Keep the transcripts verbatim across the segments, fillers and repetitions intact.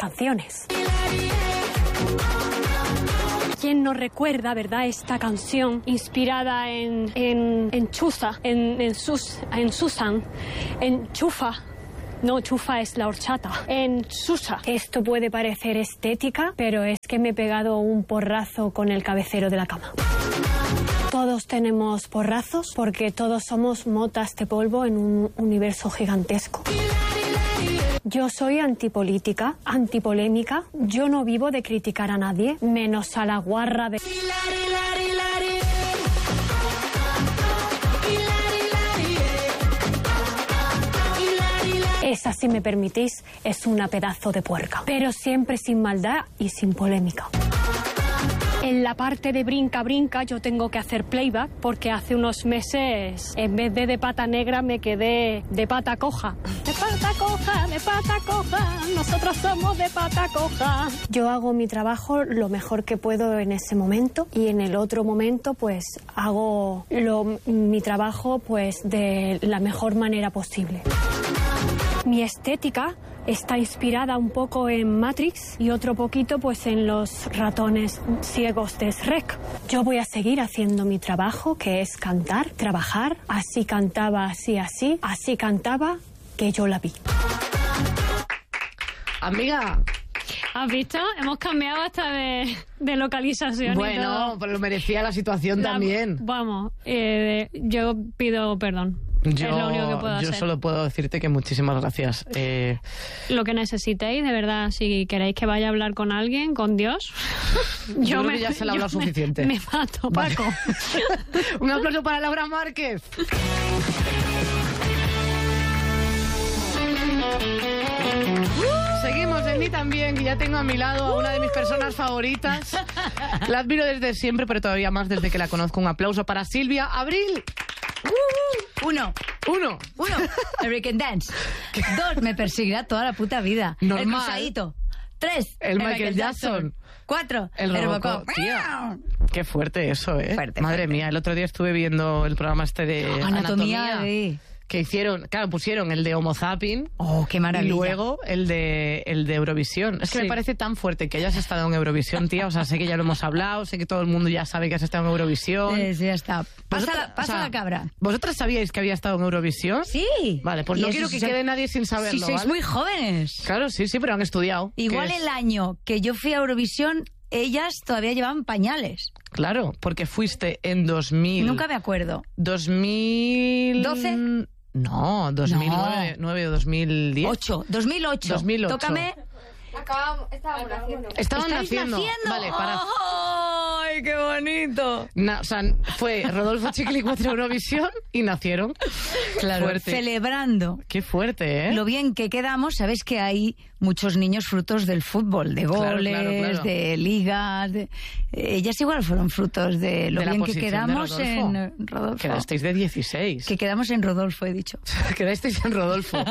canciones. ¿Quién no recuerda, verdad, esta canción inspirada en, en, en Chusa, en, en, Sus, en Susan, en Chufa? No, chufa es la horchata. En Susa. Esto puede parecer estética, pero es que me he pegado un porrazo con el cabecero de la cama. Todos tenemos porrazos porque todos somos motas de polvo en un universo gigantesco. Yo soy antipolítica, antipolémica. Yo no vivo de criticar a nadie, menos a la guarra de... Esa, si me permitís, es una pedazo de puerca. Pero siempre sin maldad y sin polémica. En la parte de brinca, brinca, yo tengo que hacer playback porque hace unos meses, en vez de de pata negra, me quedé de pata coja. De pata coja, de pata coja, nosotros somos de pata coja. Yo hago mi trabajo lo mejor que puedo en ese momento y en el otro momento, pues, hago lo, mi trabajo, pues, de la mejor manera posible. Mi estética está inspirada un poco en Matrix y otro poquito pues en los ratones ciegos de Shrek. Yo voy a seguir haciendo mi trabajo, que es cantar, trabajar. Así cantaba, así, así. Así cantaba, que yo la vi. Amiga... ¿Has visto? Hemos cambiado hasta de, de localización. Bueno, pero lo merecía la situación la, también. Vamos, eh, yo pido perdón. Yo, es lo único que puedo yo hacer. solo puedo decirte que muchísimas gracias. Eh... Lo que necesitéis, de verdad, si queréis que vaya a hablar con alguien, con Dios. yo, yo creo me, que ya se le ha hablado suficiente. Me, me mato, Paco. Vale. Un aplauso para Laura Márquez. Seguimos en mí también, que ya tengo a mi lado a una de mis personas favoritas. La admiro desde siempre, pero todavía más desde que la conozco. Un aplauso para Silvia Abril. Uh, uno. Uno. Uno. American Dance. Dos. Me perseguirá toda la puta vida. Normal. El cruzadito. Tres. El, el Michael, Michael Jackson. Jackson. Cuatro. El, el Robocop. Tía, qué fuerte eso, ¿eh? Fuerte, Madre fuerte. mía, el otro día estuve viendo el programa este de Anatomía, Anatomía de... que hicieron, claro, pusieron el de Homo Zapping. Oh, qué maravilla. Y luego el de el de Eurovisión. Es que sí. Me parece tan fuerte que hayas estado en Eurovisión, tía. O sea, sé que ya lo hemos hablado, sé que todo el mundo ya sabe que has estado en Eurovisión. Sí, sí, ya está. Pasa, la, pasa o sea, la cabra. ¿Vosotras sabíais que había estado en Eurovisión? Sí. Vale, pues no quiero que quede nadie sin saberlo, Si sois ¿vale? muy jóvenes. Claro, sí, sí, pero han estudiado. Igual el año que yo fui a Eurovisión, ellas todavía llevaban pañales. Claro, porque fuiste en dos mil... Nunca me acuerdo. dos mil... ¿doce? No, dos mil nueve, no. nueve o dos mil diez. ocho, dos mil ocho. dos mil ocho. Tócame. Acabamos, estábamos naciendo. Estaban naciendo. naciendo. Vale, para. ¡Ay, qué bonito! Na, o sea, fue Rodolfo Chiquilicuatre Eurovisión y nacieron. Claro, fuerte. Celebrando. Qué fuerte, ¿eh? Lo bien que quedamos, sabes que hay muchos niños frutos del fútbol, de goles, claro, claro, claro. de ligas. De... Ellas igual fueron frutos de lo de bien que quedamos de Rodolfo. en Rodolfo. Quedasteis de dieciséis. Que quedamos en Rodolfo, he dicho. Quedasteis en Rodolfo.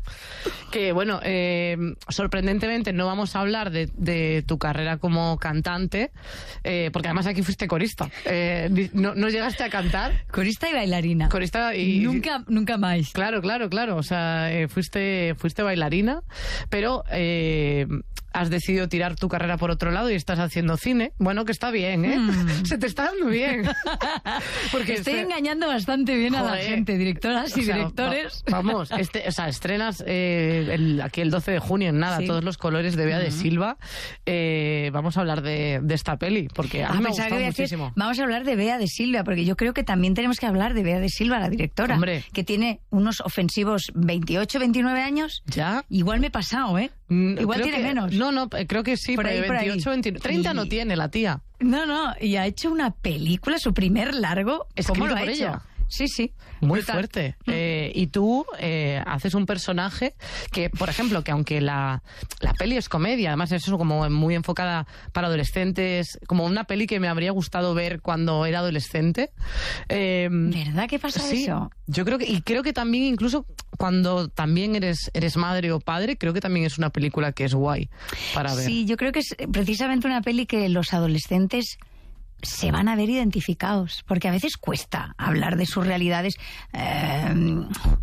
Que bueno, eh, sorprendentemente no vamos a hablar de, de tu carrera como cantante, eh, porque además aquí fuiste corista. Eh, no, no llegaste a cantar. Corista y bailarina. Corista y... Nunca, nunca más. Claro, claro, claro. O sea, eh, fuiste, fuiste bailarina, pero eh, has decidido tirar tu carrera por otro lado y estás haciendo cine. Bueno, que está bien, ¿eh? Mm. Se te está dando bien. Porque estoy se... engañando bastante bien Joder. a la gente, directoras y o sea, directores. Va, vamos, este, o sea, estrenas eh, el, aquí el doce de junio en nada, sí. Todos los colores de Bea uh-huh. de Silva. Eh, vamos a hablar de, de esta peli, porque a mí ah, me ha gustado muchísimo. Decir, vamos a hablar de Bea de Silva, porque yo creo que también tenemos que hablar de Bea de Silva, la directora. Hombre. Que tiene unos ofensivos veintiocho, veintinueve años. ¿Ya? Igual me he pasado, ¿eh? Mm, Igual tiene que, menos. No, no, creo que sí, por ahí, veintiocho, veintinueve. treinta y... no tiene la tía. No, no, y ha hecho una película, su primer largo. ¿Cómo lo ha hecho? Ella. Sí, sí. Muy brutal. Fuerte. Eh, y tú eh, haces un personaje que, por ejemplo, que aunque la, la peli es comedia, además es como muy enfocada para adolescentes, como una peli que me habría gustado ver cuando era adolescente. Eh, ¿Verdad que pasa sí, eso? Yo creo que, y creo que también incluso cuando también eres, eres madre o padre, creo que también es una película que es guay para ver. Sí, yo creo que es precisamente una peli que los adolescentes se van a ver identificados, porque a veces cuesta hablar de sus realidades. Eh,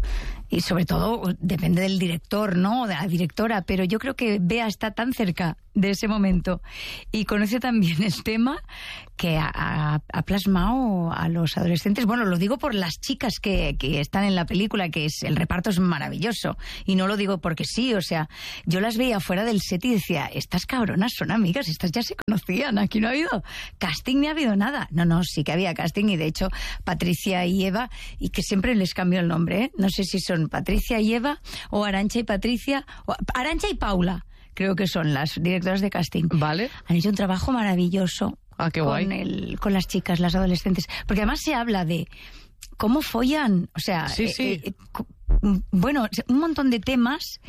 y sobre todo depende del director, ¿no? De la directora, pero yo creo que Bea está tan cerca de ese momento y conoce también el tema que ha, ha, ha plasmado a los adolescentes. Bueno, lo digo por las chicas que, que están en la película, que es el reparto es maravilloso, y no lo digo porque sí, o sea, yo las veía fuera del set y decía, estas cabronas son amigas, estas ya se conocían, aquí no ha habido casting ni ha habido nada. No, no, sí que había casting, y de hecho Patricia y Eva, y que siempre les cambio el nombre, ¿eh? No sé si son Patricia y Eva o Arantxa y Patricia, o Arantxa y Paula, creo que son las directoras de casting. Vale. Han hecho un trabajo maravilloso. Ah, qué con, guay. el, con las chicas, las adolescentes. Porque además se habla de cómo follan. O sea, sí, sí. Eh, eh, bueno, un montón de temas.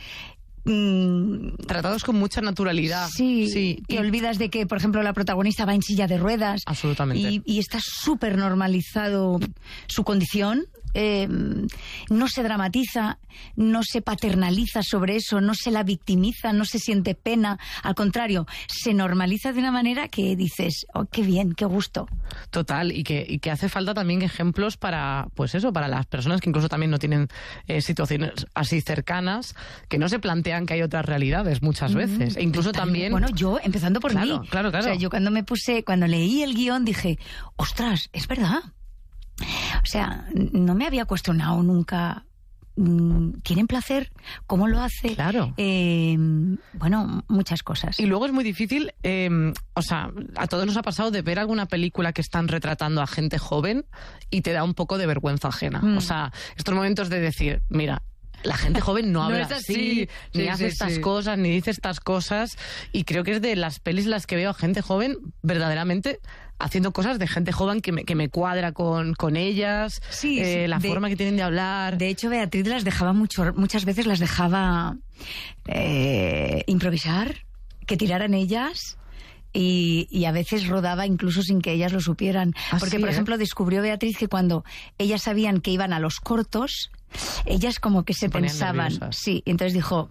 Mmm, Tratados con mucha naturalidad. Sí, sí. te y... olvidas de que, por ejemplo, la protagonista va en silla de ruedas. Absolutamente. Y, y está súper normalizado su condición. Eh, no se dramatiza, no se paternaliza sobre eso, no se la victimiza, no se siente pena, al contrario, se normaliza de una manera que dices, oh, qué bien, qué gusto. Total, y que, y que hace falta también ejemplos para, pues eso, para las personas que incluso también no tienen eh, situaciones así cercanas, que no se plantean que hay otras realidades muchas veces, mm, e incluso total, también... Bueno, yo, empezando por claro, mí, claro, claro. O sea, yo cuando me puse, cuando leí el guión dije, ostras, es verdad. O sea, no me había cuestionado nunca. ¿Tienen placer? ¿Cómo lo hace? Claro. Eh, bueno, muchas cosas. Y luego es muy difícil, eh, o sea, a todos nos ha pasado de ver alguna película que están retratando a gente joven y te da un poco de vergüenza ajena. Mm. O sea, estos momentos de decir, mira, la gente joven no habla no así, así, ni sí, hace sí, estas sí. cosas, ni dice estas cosas. Y creo que es de las pelis en las que veo a gente joven verdaderamente haciendo cosas de gente joven que me, que me cuadra con, con ellas, sí, eh, sí, la de, forma que tienen de hablar. De hecho, Beatriz las dejaba mucho, muchas veces las dejaba eh, improvisar, que tiraran ellas. Y, y a veces rodaba incluso sin que ellas lo supieran. ¿Ah, Porque, sí, por eh? ejemplo, descubrió Beatriz que cuando ellas sabían que iban a los cortos, ellas como que se, se pensaban... nerviosas. Sí, entonces dijo,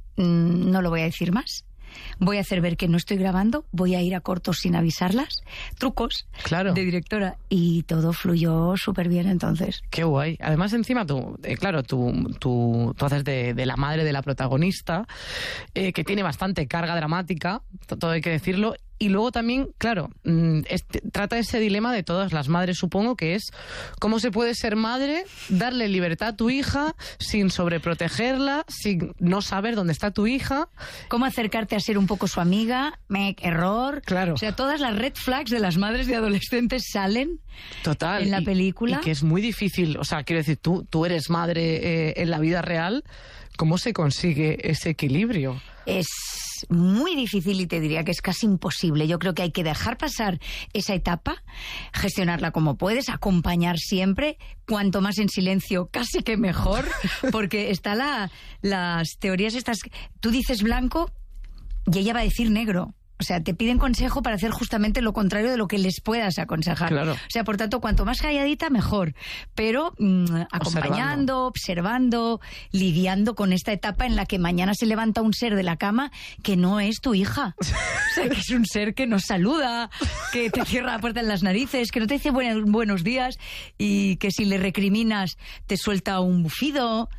mmm, no lo voy a decir más. Voy a hacer ver que no estoy grabando, voy a ir a cortos sin avisarlas. Trucos claro. de directora. Y todo fluyó súper bien entonces. Qué guay. Además, encima tú, eh, claro, tú, tú, tú haces de, de la madre de la protagonista, eh, que tiene bastante carga dramática, todo hay que decirlo. Y luego también, claro, este, trata ese dilema de todas las madres, supongo, que es cómo se puede ser madre, darle libertad a tu hija sin sobreprotegerla, sin no saber dónde está tu hija. Cómo acercarte a ser un poco su amiga, mec, error. Claro. O sea, todas las red flags de las madres de adolescentes salen Total. en la y, película. Y que es muy difícil, o sea, quiero decir, tú, tú eres madre eh, en la vida real, ¿cómo se consigue ese equilibrio? Es muy difícil y te diría que es casi imposible. Yo creo que hay que dejar pasar esa etapa, gestionarla como puedes, acompañar siempre, cuanto más en silencio, casi que mejor, porque está la, las teorías estas. Tú dices blanco y ella va a decir negro. O sea, te piden consejo para hacer justamente lo contrario de lo que les puedas aconsejar. Claro. O sea, por tanto, cuanto más calladita, mejor. Pero mmm, acompañando, observando. observando, lidiando con esta etapa en la que mañana se levanta un ser de la cama que no es tu hija. O sea, que es un ser que nos saluda, que te cierra la puerta en las narices, que no te dice buen, buenos días y que si le recriminas te suelta un bufido.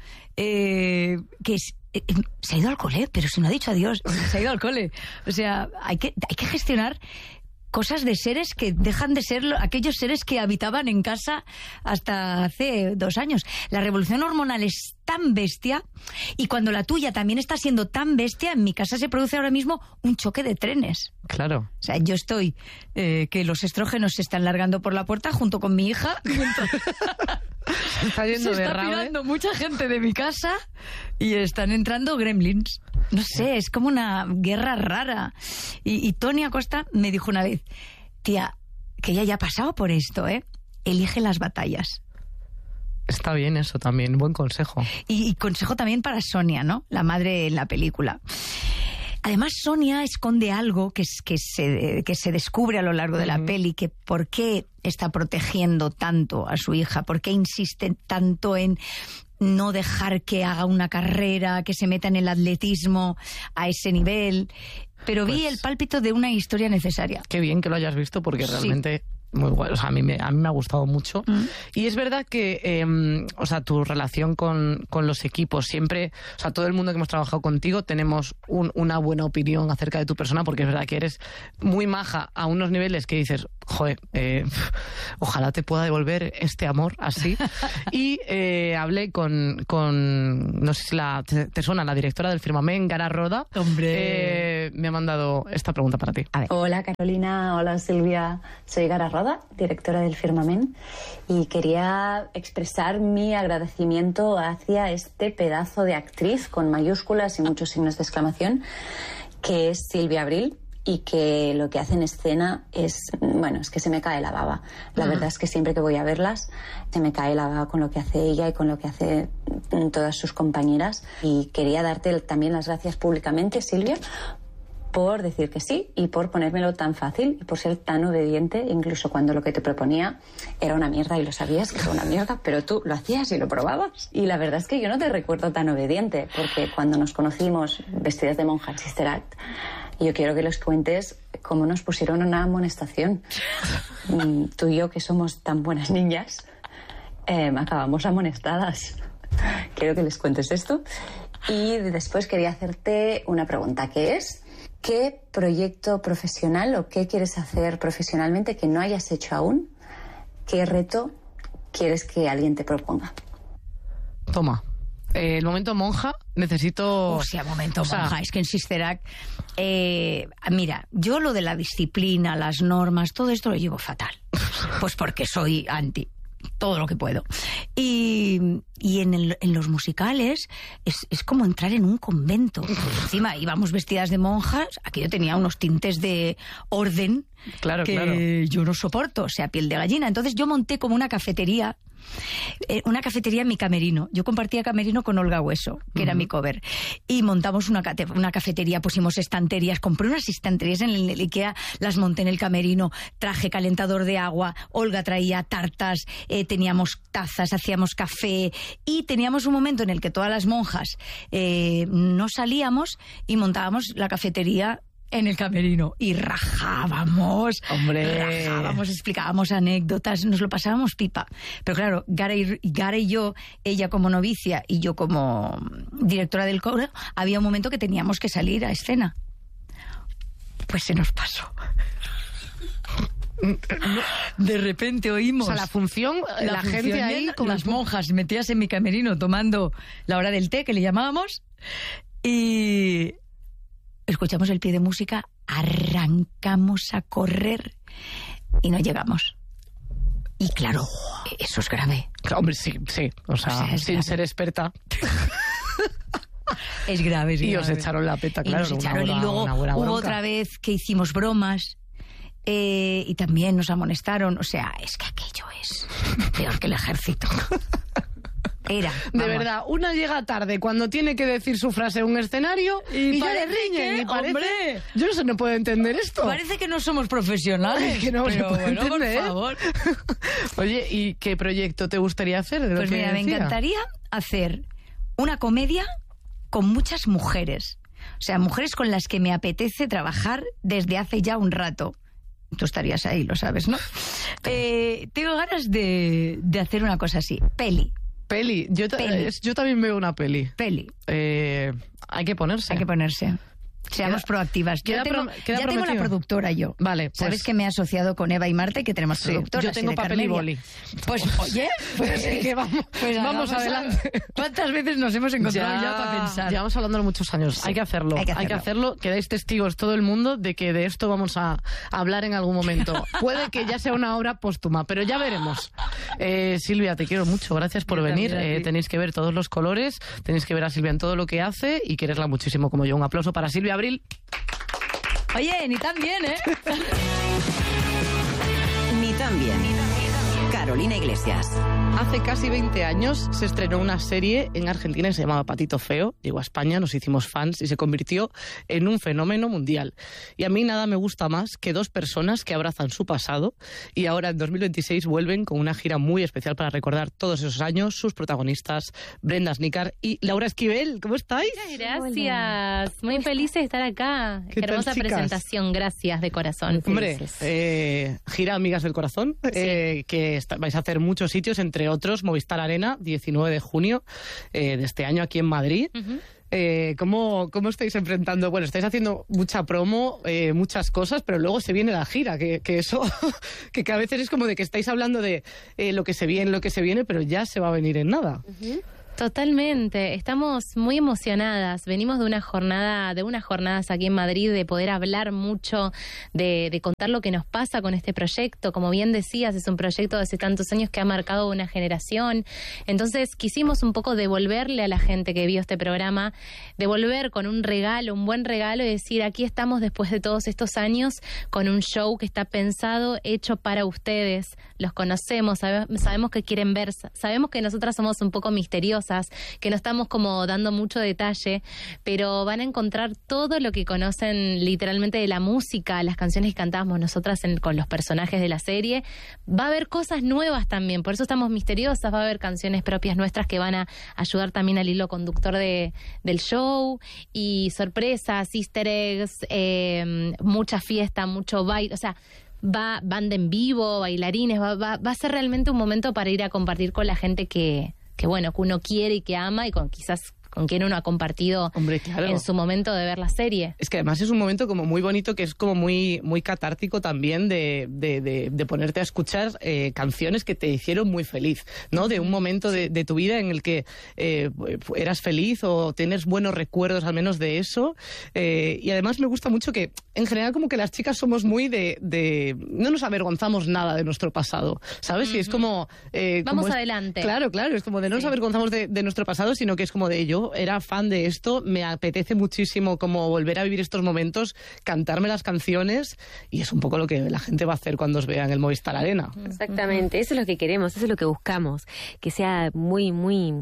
Eh, que es... Se ha ido al cole, pero si no ha dicho adiós, se ha ido al cole. O sea, hay que, hay que gestionar cosas de seres que dejan de ser aquellos seres que habitaban en casa hasta hace dos años. La revolución hormonal es tan bestia y cuando la tuya también está siendo tan bestia, en mi casa se produce ahora mismo un choque de trenes. Claro. O sea, yo estoy, eh, que los estrógenos se están largando por la puerta junto con mi hija. Se está yendo se de está rave. pirando mucha gente de mi casa y están entrando gremlins. No sé, es como una guerra rara. Y, y Tony Acosta me dijo una vez, tía, que ella ya ha pasado por esto, ¿eh? Elige las batallas. Está bien eso también, buen consejo. Y, y consejo también para Sonia, ¿no? La madre en la película. Además, Sonia esconde algo que, es, que, se, que se descubre a lo largo de la uh-huh. peli, que por qué está protegiendo tanto a su hija, por qué insiste tanto en no dejar que haga una carrera, que se meta en el atletismo a ese nivel. Pero pues, vi el pálpito de una historia necesaria. Qué bien que lo hayas visto, porque realmente... muy guay. O sea, a mí me, a mí me ha gustado mucho. Mm. Y es verdad que, eh, o sea, tu relación con, con los equipos, siempre, o sea, todo el mundo que hemos trabajado contigo tenemos un, una buena opinión acerca de tu persona, porque es verdad que eres muy maja a unos niveles que dices, joder, eh, ojalá te pueda devolver este amor así. Y eh, hablé con, con, no sé si la, te, te suena, la directora del Firmament, Gara Roda. Hombre. Eh, me ha mandado esta pregunta para ti. A ver. Hola Carolina, hola Silvia, soy Gara Roda, directora del Firmament, y quería expresar mi agradecimiento hacia este pedazo de actriz con mayúsculas y muchos signos de exclamación, que es Silvia Abril, y que lo que hace en escena es, bueno, es que se me cae la baba. La uh-huh. verdad es que siempre que voy a verlas se me cae la baba con lo que hace ella y con lo que hace todas sus compañeras. Y quería darte también las gracias públicamente, Silvia, por decir que sí y por ponérmelo tan fácil y por ser tan obediente, incluso cuando lo que te proponía era una mierda y lo sabías que era una mierda, pero tú lo hacías y lo probabas. Y la verdad es que yo no te recuerdo tan obediente, porque cuando nos conocimos vestidas de monja en Sister Act, yo quiero que les cuentes cómo nos pusieron una amonestación. Tú y yo, que somos tan buenas niñas, eh, acabamos amonestadas. Quiero que les cuentes esto. Y después quería hacerte una pregunta, que es: ¿qué proyecto profesional o qué quieres hacer profesionalmente que no hayas hecho aún? ¿Qué reto quieres que alguien te proponga? Toma. Eh, el momento monja, necesito... O sea, momento o sea... monja, es que en Sister Act... Eh, mira, yo lo de la disciplina, las normas, todo esto lo llevo fatal. Pues porque soy anti todo lo que puedo. Y, y en, el, en los musicales es, es como entrar en un convento. Encima íbamos vestidas de monjas, aquello tenía unos tintes de orden, claro, que claro. yo no soporto, o sea, piel de gallina. Entonces yo monté como una cafetería, eh, una cafetería en mi camerino. Yo compartía camerino con Olga Hueso, que uh-huh. era mi cover. Y montamos una, una cafetería, pusimos estanterías, compré unas estanterías en el IKEA, las monté en el camerino, traje calentador de agua, Olga traía tartas, eh, teníamos tazas, hacíamos café, y teníamos un momento en el que todas las monjas eh, no salíamos y montábamos la cafetería en el camerino y rajábamos, hombre, rajábamos, explicábamos anécdotas, nos lo pasábamos pipa. Pero claro, Gara y, Gara y yo, ella como novicia y yo como directora del coro, había un momento que teníamos que salir a escena. Pues se nos pasó. De repente oímos, o sea, la función, la, la gente función ahí con las monjas metidas en mi camerino tomando la hora del té, que le llamábamos, y escuchamos el pie de música, arrancamos a correr y no llegamos. Y claro, eso es grave. Hombre, sí, sí. O sea, o sea sin grave. Ser experta. Es grave, es y grave. os echaron la peta, claro. Y, nos echaron, una, y luego una buena hubo otra vez que hicimos bromas. Eh, y también nos amonestaron. O sea, es que aquello es peor que el ejército. Era, de verdad, una llega tarde cuando tiene que decir su frase en un escenario y, y ya le riñen. Que, y parece, hombre, yo no sé, no puedo entender esto. Parece que no somos profesionales. Que no pero se bueno, entender. por favor. Oye, ¿y qué proyecto te gustaría hacer? De pues lo mira, que me decía? encantaría hacer una comedia con muchas mujeres. O sea, mujeres con las que me apetece trabajar desde hace ya un rato. Tú estarías ahí, lo sabes, ¿no? Eh, tengo ganas de, de hacer una cosa así. Peli. Peli. Yo, ta- Peli. Es, yo también veo una peli. Peli. Eh, hay que ponerse. Hay que ponerse. Seamos Queda- proactivas. queda Ya, tengo, prom- queda ya tengo la prometido. productora yo. Vale, pues- Sabes que me he asociado con Eva y Marta, que tenemos Sí, productoras. yo tengo y de papel y Carmelia. boli. Pues, oye, pues, Así que vamos, pues vamos hagamos adelante. a- ¿Cuántas veces nos hemos encontrado ya, para pensar? Llevamos hablándolo muchos años. Sí, hay que hacerlo. hay que Hay que hacerlo. hacerlo. Quedáis testigos todo el mundo de que de esto vamos a hablar en algún momento. Puede que ya sea una obra póstuma, pero ya veremos. Eh, Silvia, te quiero mucho. Gracias por Yo venir. también a Eh, ti. tenéis que ver todos los colores. Tenéis que ver a Silvia en todo lo que hace y quererla muchísimo como yo. Un aplauso para Silvia Abril. Oye, ni tan bien, ¿eh? Ni tan bien. Carolina Iglesias. Hace casi veinte años se estrenó una serie en Argentina que se llamaba Patito Feo. Llegó a España, nos hicimos fans y se convirtió en un fenómeno mundial. Y a mí nada me gusta más que dos personas que abrazan su pasado y ahora en dos mil veintiséis vuelven con una gira muy especial para recordar todos esos años. Sus protagonistas, Brenda Snicker y Laura Esquivel. ¿Cómo estáis? Gracias. Muy feliz de estar acá. ¿Qué tal, hermosa chicas? Presentación. Gracias de corazón. Hombre, Felices. eh, gira Amigas del Corazón, Sí. eh, que está- vais a hacer muchos sitios, entre otros Movistar Arena, diecinueve de junio eh, de este año aquí en Madrid. Ujú. Eh, ¿cómo, ¿Cómo estáis enfrentando? Bueno, estáis haciendo mucha promo, eh, muchas cosas, pero luego se viene la gira, que, que eso, que, que a veces es como de que estáis hablando de eh, lo que se viene, lo que se viene, pero ya se va a venir en nada. Totalmente, estamos muy emocionadas. Venimos de una jornada, de unas jornadas aquí en Madrid, de poder hablar mucho, de, de contar lo que nos pasa con este proyecto. Como bien decías, es un proyecto de hace tantos años que ha marcado una generación. Entonces quisimos un poco devolverle a la gente que vio este programa, devolver con un regalo, un buen regalo, y decir, aquí estamos después de todos estos años con un show que está pensado, hecho para ustedes. Los conocemos, sabe- sabemos que quieren ver, sabemos que nosotras somos un poco misteriosas, que no estamos como dando mucho detalle, pero van a encontrar todo lo que conocen literalmente de la música, las canciones que cantábamos nosotras en- con los personajes de la serie. Va a haber cosas nuevas también, por eso estamos misteriosas, va a haber canciones propias nuestras que van a ayudar también al hilo conductor de, del show, y sorpresas, easter eggs, eh, mucha fiesta, mucho baile, o sea, va banda en vivo, bailarines, va, va, va a ser realmente un momento para ir a compartir con la gente que, que bueno, que uno quiere y que ama, y con quizás con quien uno ha compartido Hombre, claro. en su momento de ver la serie. Es que además es un momento como muy bonito, que es como muy muy catártico también de, de, de, de ponerte a escuchar eh, canciones que te hicieron muy feliz, ¿no? De un momento de, de tu vida en el que eh, eras feliz o tienes buenos recuerdos al menos de eso. Eh, y además me gusta mucho que en general como que las chicas somos muy de... de no nos avergonzamos nada de nuestro pasado, ¿sabes? Y es como... eh, Vamos como es- adelante. Claro, claro, es como de no nos Sí. avergonzamos de, de nuestro pasado, sino que es como de ello. Era fan de esto, me apetece muchísimo como volver a vivir estos momentos, cantarme las canciones, y es un poco lo que la gente va a hacer cuando os vea en el Movistar Arena. Exactamente, eso es lo que queremos, eso es lo que buscamos, que sea muy, muy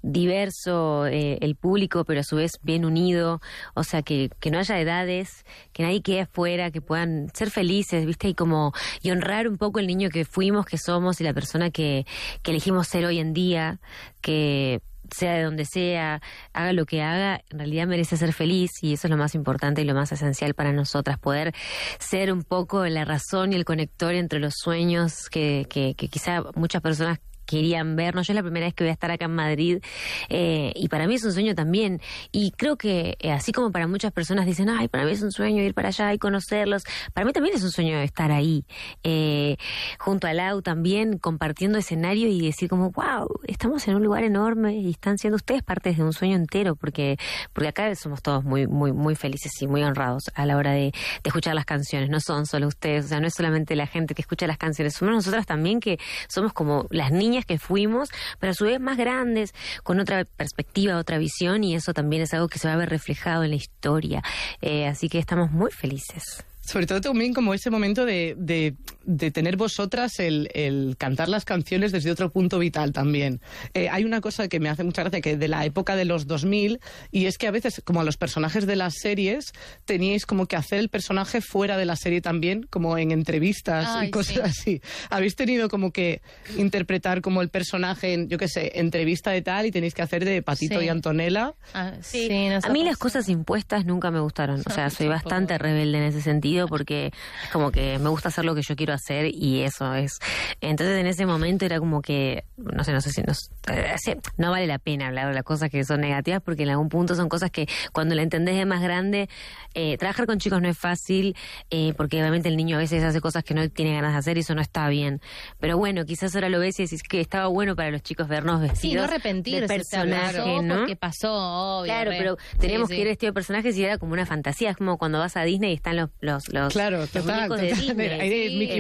diverso eh, el público, pero a su vez bien unido, o sea, que, que no haya edades, que nadie quede afuera, que puedan ser felices, ¿viste? Y como, y honrar un poco el niño que fuimos, que somos, y la persona que, que elegimos ser hoy en día, que sea de donde sea, haga lo que haga, en realidad merece ser feliz, y eso es lo más importante y lo más esencial para nosotras, poder ser un poco la razón y el conector entre los sueños que, que, que quizá muchas personas querían vernos. Yo es la primera vez que voy a estar acá en Madrid, eh, y para mí es un sueño también, y creo que eh, así como para muchas personas dicen, ay, para mí es un sueño ir para allá y conocerlos, para mí también es un sueño estar ahí, eh, junto a Lau también, compartiendo escenario y decir como, wow, estamos en un lugar enorme y están siendo ustedes parte de un sueño entero, porque porque acá somos todos muy muy muy felices y muy honrados a la hora de, de escuchar las canciones. No son solo ustedes, o sea, no es solamente la gente que escucha las canciones, somos nosotras también, que somos como las niñas que fuimos, pero a su vez más grandes, con otra perspectiva, otra visión, y eso también es algo que se va a ver reflejado en la historia. Eh, así que estamos muy felices. Sobre todo también como ese momento de, de, de tener vosotras el, el cantar las canciones desde otro punto vital también. Eh, hay una cosa que me hace mucha gracia, que de la época de los dos mil, y es que a veces, como a los personajes de las series, teníais como que hacer el personaje fuera de la serie también, como en entrevistas Ay, y cosas sí. así. Habéis tenido como que interpretar como el personaje en, yo qué sé, entrevista de tal, y tenéis que hacer de Patito Sí. y Antonella. Ah, Sí, sí, a nosotros- mí las cosas impuestas nunca me gustaron. O sea, soy Tampoco. bastante rebelde en ese sentido, porque es como que me gusta hacer lo que yo quiero hacer, y eso es. Entonces en ese momento era como que, no sé, no sé si nos, eh, sí, no vale la pena hablar de las cosas que son negativas, porque en algún punto son cosas que cuando la entendés de más grande, eh, trabajar con chicos no es fácil, eh, porque obviamente el niño a veces hace cosas que no tiene ganas de hacer y eso no está bien. Pero bueno, quizás ahora lo ves y decís que estaba bueno para los chicos vernos vestidos Sí, no arrepentirse, de personaje, pasó ¿no? porque pasó, obvio. Claro, re. pero teníamos Sí, que ir sí. vestidos de personajes y era como una fantasía. Es como cuando vas a Disney y están los, los, los, Claro, los total, muñecos de total. Disney. Ahí es Mickey el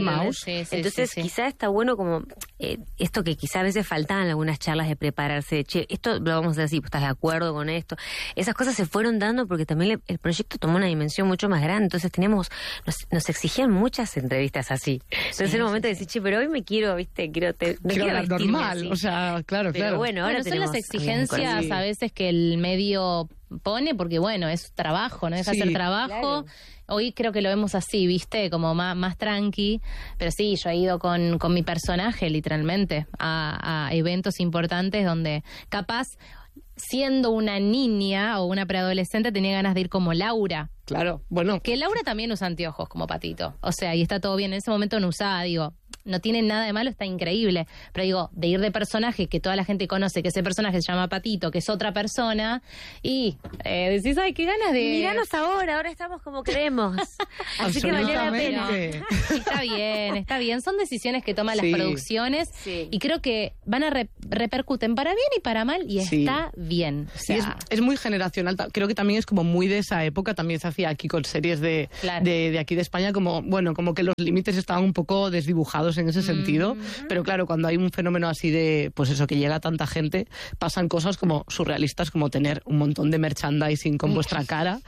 mouse. Sí, sí, Entonces, sí, sí. quizá está bueno como eh, esto que quizá a veces faltaban en algunas charlas de prepararse, de, che, esto lo vamos a hacer así, ¿estás de acuerdo con esto? Esas cosas se fueron dando porque también le, el proyecto tomó una dimensión mucho más grande, entonces teníamos, nos, nos exigían muchas entrevistas así. Entonces, en un momento de decir, che, pero hoy me quiero, viste, quiero, te, me Quiero quiero hablar vestirme normal, así. o sea, claro, Pero claro. bueno, ahora Bueno, son tenemos las exigencias Sí. a veces que el medio pone, porque bueno, es trabajo, no deja de Sí, ser trabajo. claro. Hoy creo que lo vemos así, ¿viste? Como más, más tranqui. Pero sí, yo he ido con, con mi personaje, literalmente, a, a eventos importantes donde capaz, siendo una niña o una preadolescente, tenía ganas de ir como Laura. Claro, bueno. Que Laura también usa anteojos como Patito. O sea, y está todo bien. En ese momento no usaba, digo, no tiene nada de malo, está increíble. Pero digo, de ir de personaje, que toda la gente conoce, que ese personaje se llama Patito, que es otra persona, y eh, decís, ay, qué ganas de... Míranos ahora, ahora estamos como creemos. Así que valió la pena. Absolutamente. Y está bien, está bien. Son decisiones que toman Sí. las producciones Sí. y creo que van a re- repercuten para bien y para mal y Sí. está bien. O Y sea, es, es muy generacional. ta- Creo que también es como muy de esa época. También se hacía aquí con series de, Claro. de, de aquí de España, como bueno, como que los límites estaban un poco desdibujados en ese sentido. Pero claro, cuando hay un fenómeno así de, pues eso, que llega a tanta gente, pasan cosas como surrealistas, como tener un montón de merchandising con vuestra cara.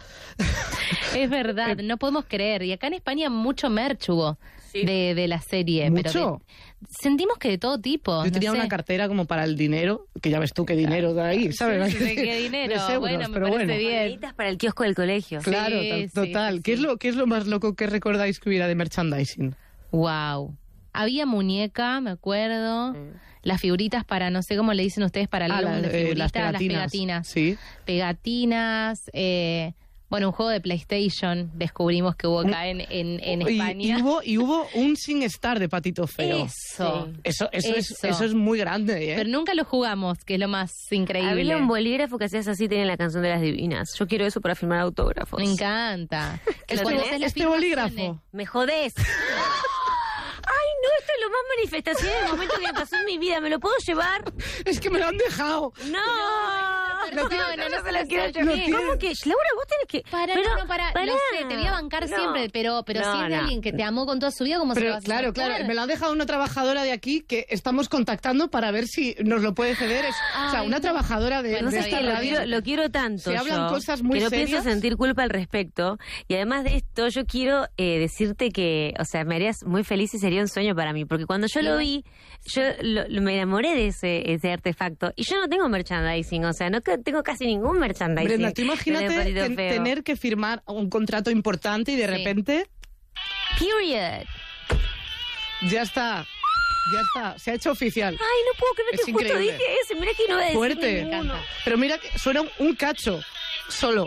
es verdad, no podemos creer. Y acá en España mucho merch hubo Sí. de, de la serie. Pero ¿Mucho? de- sentimos que de todo tipo. Yo no tenía sé. una cartera como para el dinero, que ya ves tú qué dinero de ahí, ¿sabes? ¿De qué dinero? Tres euros, Bueno, me pero parece bueno. bien. Moneditas para el kiosco del colegio. Claro, Sí, to- sí, total. sí, ¿Qué, sí. Es lo, ¿Qué es lo más loco que recordáis que hubiera de merchandising? Wow. Había muñeca, me acuerdo. Las figuritas para, no sé cómo le dicen ustedes, para el Ah, álbum la- de eh, figuritas, las pegatinas. las pegatinas. Sí. Pegatinas, eh, bueno, un juego de PlayStation descubrimos que hubo acá en, en, en Y- España. Y, hubo, y hubo un sin estar de Patito Feo. Eso. Sí. Eso, eso, Es, Eso. eso es muy grande, ¿eh? Pero nunca lo jugamos, que es lo más increíble. Había un bolígrafo que hacías así, tenía la canción de las divinas. Yo quiero eso para firmar autógrafos. Me encanta. Que este, cuando haces las este filmaciones- bolígrafo. Me jodés. Ay, no, esto es lo más manifestación del momento que me pasó en mi vida. ¿Me lo puedo llevar? Es que me lo han dejado. No. No, no, no, no se lo quiero yo. No tiene- ¿Cómo que? Laura, vos tenés que... Para, Pero, no, no, para, pará. lo sé, te voy a bancar No. siempre, pero, pero No, si es de no. alguien que te amó con toda su vida, ¿cómo se lo Pero vas a claro, sacar? claro, me lo ha dejado una trabajadora de aquí que estamos contactando para ver si nos lo puede ceder. Es, o sea, Ay, una no. trabajadora de, Bueno, de Es esta que lo radio. quiero, lo quiero tanto Se hablan yo, cosas muy que no serias. pienso sentir culpa al respecto. Y además de esto, yo quiero eh, decirte que, o sea, me harías muy feliz y sería un sueño para mí. Porque cuando yo lo vi, yo lo- lo- me enamoré de ese, ese artefacto. Y yo no tengo merchandising, o sea, no que- tengo casi ningún merchandising. Brenda, tú imagínate del Patito ten- Feo. tener que firmar un contrato importante y de Sí. repente Period. ya está. Ya está. Se ha hecho oficial. Ay, no puedo creer Es que justo increíble. dije eso. Mira que no voy a decir Fuerte. ninguno. Pero mira, que suena un, un cacho. Solo.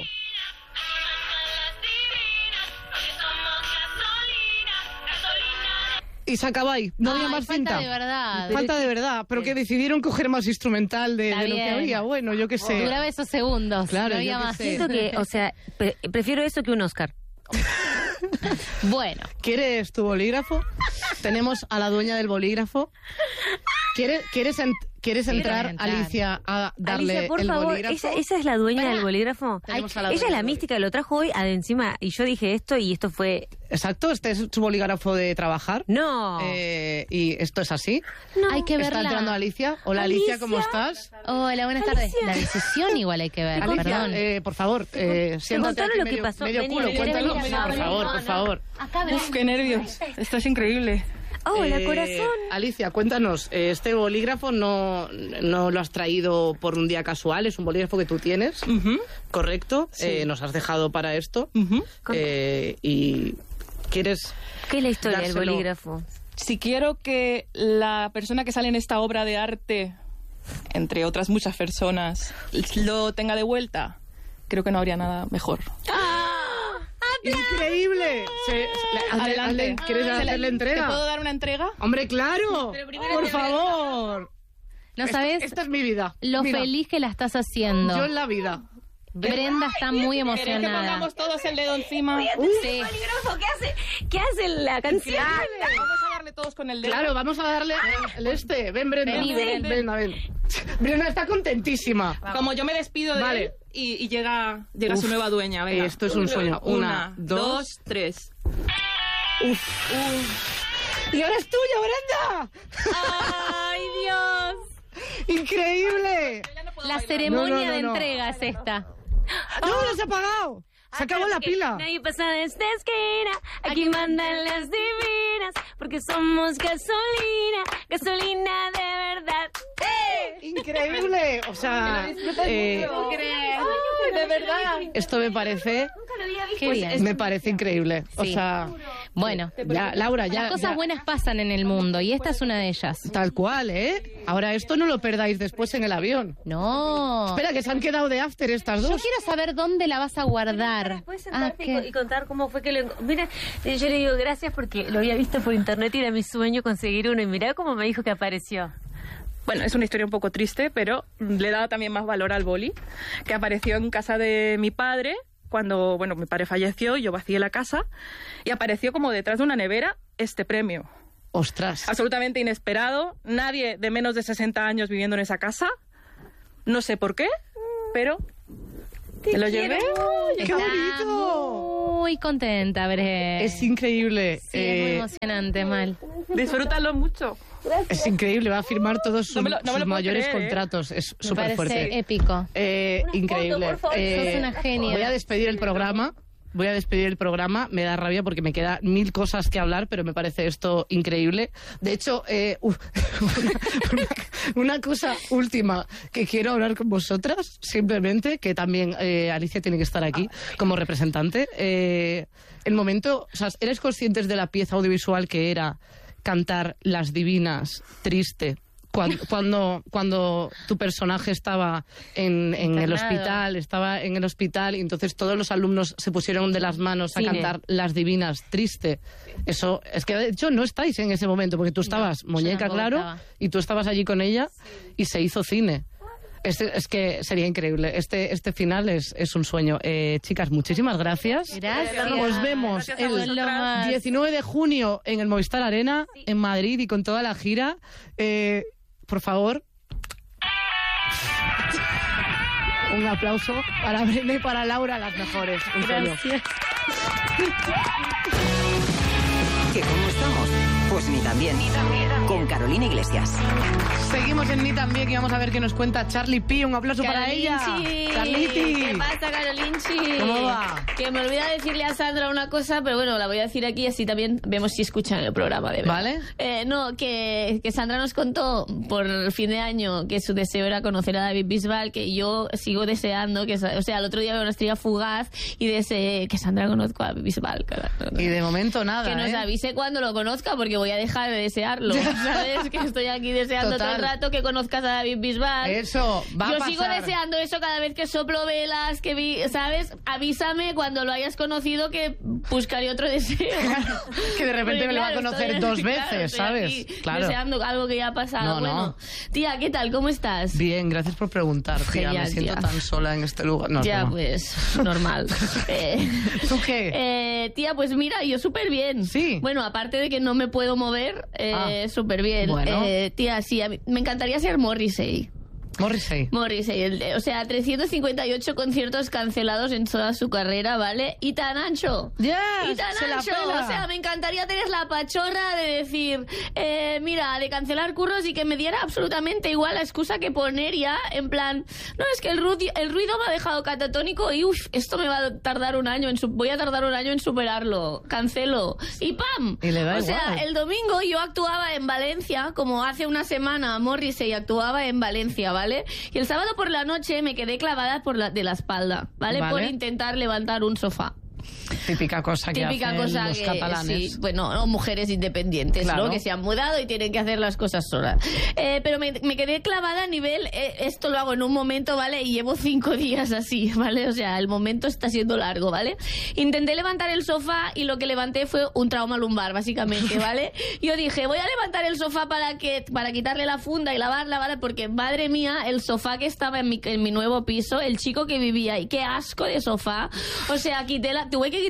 Y se acaba ahí. No había Ay, más falta cinta. de verdad. Falta de verdad. Pero que decidieron coger más instrumental de, Está de lo que bien. había. Bueno, yo qué sé. Duraba esos segundos. Claro, no había yo qué más. sé. Siento que, o sea, pre- prefiero eso que un Oscar. Bueno, ¿Quieres tu bolígrafo? Tenemos a la dueña del bolígrafo. ¿Quieres, quieres, en- ¿quieres Quiero entrar, entrar. Alicia, a darle Alicia, por el favor, bolígrafo? ella, ella es la dueña Pará. del bolígrafo. Tenemos a la Ella dueña es la del mística, lo trajo hoy de encima y yo dije esto y esto fue... Exacto, este es su bolígrafo de trabajar. No. Eh, y esto es así. hay que Está verla. entrando Alicia. Hola Alicia, ¿cómo Alicia. estás? Hola, buenas tardes. Alicia. La decisión igual hay que ver, Alicia, perdón. eh, por favor, eh, siéntate contaron aquí lo que medio, pasó. medio Vení, culo, vení, cuéntanos. vení, por vení, favor, no, por no. favor. Acá ven. Uf, qué nervios. Esto es increíble. Hola, Eh, corazón. Alicia, cuéntanos, eh, este bolígrafo no, no lo has traído por un día casual, es un bolígrafo que tú tienes, Ujú, ¿correcto? Eh, nos has dejado para esto. ujú. Eh, y ¿quieres ¿Qué es la historia del dárselo? bolígrafo? Si quiero que la persona que sale en esta obra de arte, entre otras muchas personas, lo tenga de vuelta, creo que no habría nada mejor. ¡Increíble! Se- se- le- hazle- hazle- ¿Quieres Se la- hacerle ¿Te puedo entrega? dar una entrega? ¡Hombre, claro! ¡Por favor! No Esta- sabes Esta es mi vida. lo Mira, feliz que la estás haciendo. yo en la vida. Brenda está muy ¿Querés que emocionada. pongamos todos el dedo encima? Sí. ¿Bolígrafo? ¿Qué hace? ¿Qué hace la canción? Vamos a darle todos con el dedo. Claro, vamos a darle el este. Ven, Brenda. Vení, ven, ven. Brenda, ven. Brenda está contentísima. Como yo me despido de Vale. él y, y llega, llega Uf, su nueva dueña. Venga. esto es un sueño. Una, Una, dos. dos, tres. Uf. ¡Y ahora es tuyo, Brenda! ¡Ay, Dios! ¡Increíble! La ceremonia No, no, no, de no. entrega es esta. ¡No, no se ha apagado! ¡Se acabó la pila! Nadie pasa de esta esquina, aquí mandan las divinas, porque somos gasolina, gasolina de verdad. ¡Increíble! O sea, eh, Ay, de verdad. esto me parece... Qué bien. Me parece increíble. O Sí. sea, Bueno, ya, Laura, ya... las cosas ya- buenas pasan en el mundo y esta es una de ellas. Tal cual, ¿eh? Ahora esto no lo perdáis después en el avión. No. Espera, que se han quedado de after estas Yo dos. quiero saber dónde la vas a guardar. Puedes Ah, sentarte y ¿qué? co- y contar cómo fue que lo... enco- Mira, eh, yo le digo gracias porque lo había visto por internet y era mi sueño conseguir uno. Y mirá cómo me dijo que apareció. Bueno, es una historia un poco triste, pero le da también más valor al boli, que apareció en casa de mi padre cuando, bueno, mi padre falleció, yo vacié la casa y apareció como detrás de una nevera este premio. Ostras. Absolutamente inesperado, nadie de menos de sesenta años viviendo en esa casa, no sé por qué, pero me lo llevé. ¡Qué Está bonito! muy contenta, Bre. Es increíble. Sí, es muy eh, emocionante, Mal. Disfrútalo mucho. es increíble, va a firmar todos sus, No me lo- no me sus lo puedo mayores creer, ¿eh? contratos. Es Me súper parece fuerte. épico. Eh, increíble. por favor. Eh, Sos una genia. Voy a despedir el programa. Voy a despedir el programa. Me da rabia porque me queda mil cosas que hablar, pero me parece esto increíble. De hecho, eh, u- una, una- una cosa última que quiero hablar con vosotras, simplemente, que también eh, Alicia tiene que estar aquí como representante. Eh, el momento, o sea, ¿eres conscientes de la pieza audiovisual que era cantar Las Divinas, triste? Cuando, cuando, cuando tu personaje estaba en, en el Internado. hospital, estaba en el hospital y entonces todos los alumnos se pusieron de las manos a Cine. cantar Las Divinas, triste. Eso, es que de hecho no estáis en ese momento porque tú estabas yo muñeca, tampoco claro, estaba. y tú estabas allí con ella y se hizo cine. Este, es que sería increíble. Este, este final es, es un sueño. Eh, chicas, muchísimas gracias. Gracias. Nos vemos Gracias a el vosotras. más. diecinueve de junio en el Movistar Arena, en Madrid y con toda la gira. Eh, por favor, un aplauso para Brenda y para Laura, las mejores. Un sueño. ¿Que cómo estamos? Pues ni tan bien. Con Carolina Iglesias. Seguimos en Ni También y vamos a ver qué nos cuenta Charlie P. Un aplauso para ella. Charliti. ¿Qué pasa, Carolinchi? ¿Cómo va? Que me olvida decirle a Sandra una cosa, pero bueno, la voy a decir aquí, así también vemos si escuchan el programa, de verdad. ¿Vale? Eh, no, que, que Sandra nos contó por fin de año que su deseo era conocer a David Bisbal, que yo sigo deseando, que, o sea, el otro día veo una estrella fugaz y deseé que Sandra conozca a David Bisbal. cara. Y de momento nada, Que nos ¿eh? avise cuando lo conozca, porque voy a dejar de desearlo, ¿sabes? Que estoy aquí deseando Total. todo el rato que conozcas a David Bisbal. Eso, va Yo a pasar. sigo deseando eso cada vez que soplo velas, que vi, ¿sabes? Avísame cuando lo hayas conocido que buscaré otro deseo. Que de repente Porque, me lo va a claro, conocer estoy- dos claro, veces, estoy ¿sabes? aquí Claro. Deseando algo que ya ha pasado. No, no. Bueno, tía, ¿qué tal? ¿Cómo estás? Bien, gracias por preguntar, tía. Genial, Me siento tía. tan sola en este lugar. No, es ya, broma. pues, normal. Eh, ¿Tú qué? eh, tía, pues mira, yo súper bien. Sí. Bueno, aparte de que no me puedo mover, eh, Ah. súper bien. Bueno. Eh, tía, sí, a mí- me encantaría ser Morrissey. Morrissey. Morrissey, el de- o sea, trescientos cincuenta y ocho conciertos cancelados en toda su carrera, ¿vale? Y tan ancho. Yes, y tan se la ancho. pela. O sea, me encantaría tener la pachorra de decir, eh, mira, de cancelar curros y que me diera absolutamente igual la excusa que poner ya, en plan, no, es que el, ruido el ruido me ha dejado catatónico y uff, esto me va a tardar un año, en su voy a tardar un año en superarlo. Cancelo. Y ¡pam! Y le da o igual. sea, el domingo yo actuaba en Valencia, como hace una semana Morrissey actuaba en Valencia, ¿vale? Y el sábado por la noche me quedé clavada por la, de la espalda, ¿vale? Vale. Por intentar levantar un sofá. Típica cosa que Típica hacen cosa los que, catalanes. sí, bueno, o mujeres independientes, Claro. ¿no? Que se han mudado y tienen que hacer las cosas solas. Eh, pero me, me quedé clavada a nivel, eh, esto lo hago en un momento, ¿vale? Y llevo cinco días así, ¿vale? O sea, el momento está siendo largo, ¿vale? Intenté levantar el sofá y lo que levanté fue un trauma lumbar, básicamente, ¿vale? Yo dije, voy a levantar el sofá para que para quitarle la funda y lavarla, ¿vale? Porque, madre mía, el sofá que estaba en mi, en mi nuevo piso, el chico que vivía ahí, qué asco de sofá. O sea, quité la, tuve que quitar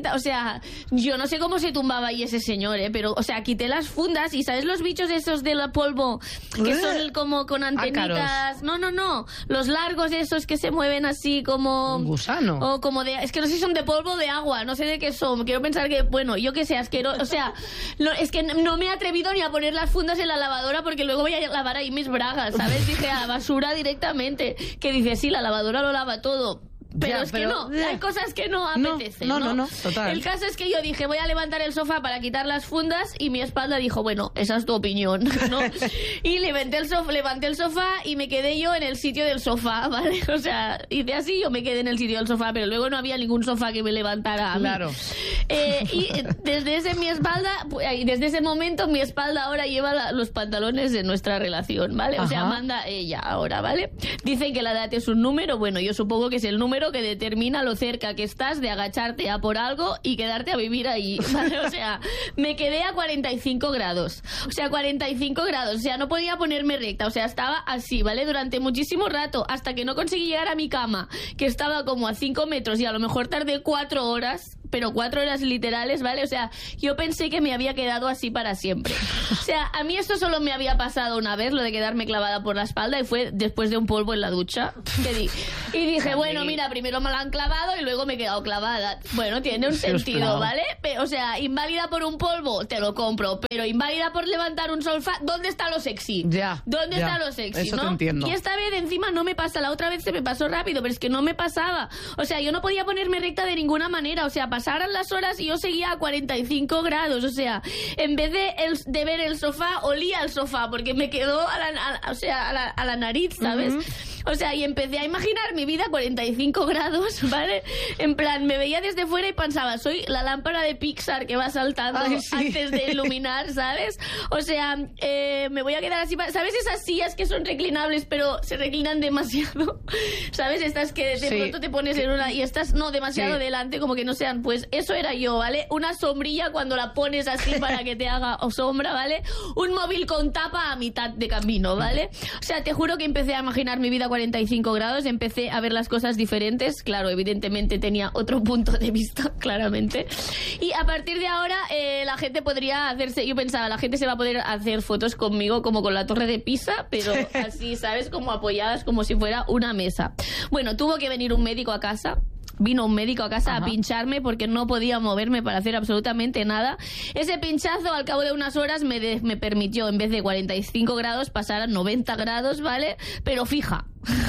o sea, yo no sé cómo se tumbaba ahí ese señor, ¿eh? Pero, o sea, quité las fundas y ¿sabes los bichos esos de la polvo? Que son como con antenitas. Ácaros. No, no, no. Los largos esos que se mueven así como... Un gusano. O como de... Es que no sé si son de polvo o de agua, no sé de qué son. Quiero pensar que, bueno, yo que sé, asqueroso. O sea, no, es que no me he atrevido ni a poner las fundas en la lavadora porque luego voy a lavar ahí mis bragas, ¿sabes? Dije a la basura directamente. Que dice, sí, la lavadora lo lava todo. Pero ya, es pero, que no, ya. hay cosas que no apetecen, no, ¿no? No, no, no, total. El caso es que yo dije, voy a levantar el sofá para quitar las fundas y mi espalda dijo, bueno, esa es tu opinión, ¿no? Y levanté el sofá, levanté el sofá y me quedé yo en el sitio del sofá, ¿vale? O sea, hice así, yo me quedé en el sitio del sofá, pero luego no había ningún sofá que me levantara a mí. Claro. Eh, y desde ese mi espalda, y desde ese momento mi espalda ahora lleva la, los pantalones de nuestra relación, ¿vale? O sea, Ajá. manda ella ahora, ¿vale? Dicen que la edad es un número, bueno, yo supongo que es el número que determina lo cerca que estás de agacharte a por algo y quedarte a vivir ahí, ¿vale? O sea, me quedé a cuarenta y cinco grados. O sea, cuarenta y cinco grados. O sea, no podía ponerme recta. O sea, estaba así, ¿vale? Durante muchísimo rato, hasta que no conseguí llegar a mi cama, que estaba como a cinco metros y a lo mejor tardé cuatro horas, pero cuatro horas literales, ¿vale? O sea, yo pensé que me había quedado así para siempre. O sea, a mí esto solo me había pasado una vez, lo de quedarme clavada por la espalda, y fue después de un polvo en la ducha. Que di- y dije, bueno, mira, primero me la han clavado y luego me he quedado clavada. Bueno, tiene un sentido, ¿vale? Pe- O sea, inválida por un polvo, te lo compro, pero inválida por levantar un sofá, ¿dónde está lo sexy? Ya. ¿Dónde ya. está lo sexy, Eso no? te entiendo. Y esta vez encima no me pasa, la otra vez se me pasó rápido, pero es que no me pasaba. O sea, yo no podía ponerme recta de ninguna manera, o sea, pasaran las horas y yo seguía a cuarenta y cinco grados, o sea, en vez de, el, de ver el sofá, olía el sofá, porque me quedó a la, a- o sea, a la, a la nariz, ¿sabes? Uh-huh. O sea, y empecé a imaginar mi vida a cuarenta y cinco grados, ¿vale? En plan, me veía desde fuera y pensaba, soy la lámpara de Pixar que va saltando Ay, sí. antes de iluminar, ¿sabes? O sea, eh, me voy a quedar así, ¿sabes? Esas sillas que son reclinables pero se reclinan demasiado, ¿sabes? Estas que de Sí. pronto te pones en una y estás, no, demasiado Sí. delante, como que no sean, pues eso era yo, ¿vale? Una sombrilla cuando la pones así para que te haga o sombra, ¿vale? Un móvil con tapa a mitad de camino, ¿vale? O sea, te juro que empecé a imaginar mi vida a cuarenta y cinco grados, empecé a ver las cosas diferentes, claro, evidentemente tenía otro punto de vista, claramente, y a partir de ahora eh, la gente podría hacerse, yo pensaba, la gente se va a poder hacer fotos conmigo como con la Torre de Pisa, pero así, ¿sabes? Como apoyadas como si fuera una mesa. Bueno, tuvo que venir un médico a casa. Vino un médico a casa Ajá. a pincharme porque no podía moverme para hacer absolutamente nada. Ese pinchazo al cabo de unas horas me, de, me permitió, en vez de cuarenta y cinco grados, pasar a noventa grados, ¿vale? Pero fija.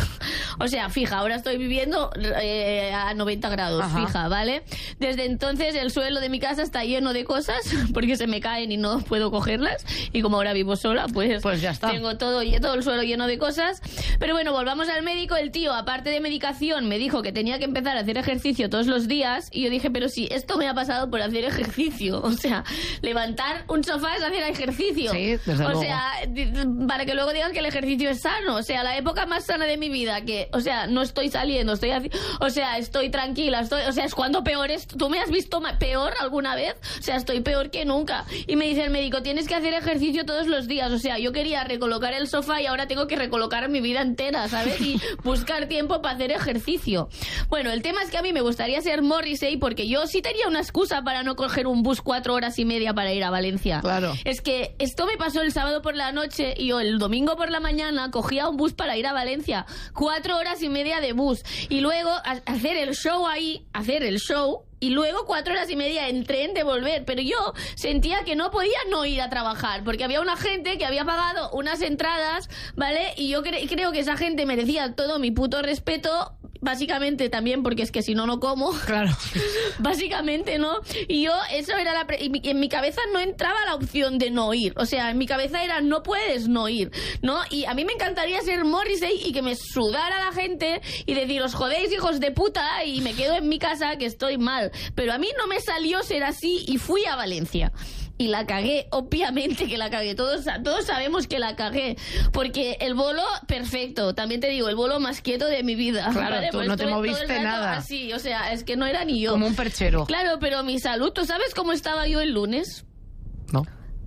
O sea, fija, ahora estoy viviendo eh, a noventa grados, Ajá. fija, ¿vale? Desde entonces el suelo de mi casa está lleno de cosas porque se me caen y no puedo cogerlas. Y como ahora vivo sola, pues, pues ya está. Tengo todo, todo el suelo lleno de cosas. Pero bueno, volvamos al médico. El tío, aparte de medicación, me dijo que tenía que empezar a hacer ejercicio todos los días. Y yo dije, pero si esto me ha pasado por hacer ejercicio. O sea, levantar un sofá es hacer ejercicio. Sí, desde o luego. sea, para que luego digan que el ejercicio es sano. O sea, la época más sana de mi vida, que, o sea, no estoy saliendo, estoy haci- o sea, estoy tranquila, estoy, o sea, es cuando peor es. ¿Tú me has visto ma- peor alguna vez? O sea, estoy peor que nunca. Y me dice el médico, tienes que hacer ejercicio todos los días. O sea, yo quería recolocar el sofá y ahora tengo que recolocar mi vida entera, ¿sabes? Y buscar tiempo para hacer ejercicio. Bueno, el tema es que a mí me gustaría ser Morrissey porque yo sí tenía una excusa para no coger un bus cuatro horas y media para ir a Valencia. Claro. Es que esto me pasó el sábado por la noche y yo el domingo por la mañana cogía un bus para ir a Valencia. Cuatro horas y media de bus. Y luego a- hacer el show ahí, hacer el show... Y luego cuatro horas y media en tren de volver. Pero yo sentía que no podía no ir a trabajar. Porque había una gente que había pagado unas entradas, ¿vale? Y yo cre- creo que esa gente merecía todo mi puto respeto. Básicamente también porque es que si no, no como. Claro. Básicamente, ¿no? Y yo, eso era la... Pre- y mi- en mi cabeza no entraba la opción de no ir. O sea, en mi cabeza era, no puedes no ir, ¿no? Y a mí me encantaría ser Morrissey y que me sudara la gente y decir, os jodéis, hijos de puta, y me quedo en mi casa que estoy mal. Pero a mí no me salió ser así y fui a Valencia. Y la cagué, obviamente que la cagué. Todos, todos sabemos que la cagué. Porque el bolo, perfecto. También te digo, el bolo más quieto de mi vida. Claro, ¿vale? tú Pues no te estuve todo el moviste rato nada. así, o sea, es que no era ni yo. Como un perchero. Claro, pero mi salud, ¿tú sabes cómo estaba yo el lunes? No.